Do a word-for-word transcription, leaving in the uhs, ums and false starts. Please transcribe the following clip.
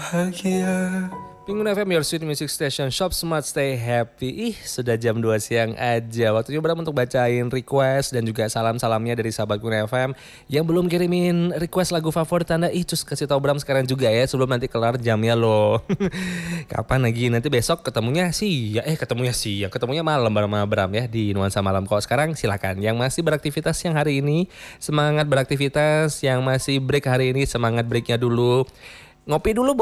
bahagia. Pengguna F M, your sweet music station, shop smart, stay happy. Ih, sudah jam dua siang aja. Waktunya Bram untuk bacain request dan juga salam-salamnya dari sahabat Pengguna F M yang belum kirimin request lagu favorit Anda. Ih, cus kasih tahu Bram sekarang juga ya, sebelum nanti kelar jamnya loh. Kapan lagi? Nanti besok ketemunya siang. Eh, ketemunya siang. Ketemunya malam bareng sama Bram ya di Nuansa Malam. Kok sekarang silakan. Yang masih beraktivitas yang hari ini, semangat beraktivitas. Yang masih break hari ini, semangat breaknya dulu. Ngopi dulu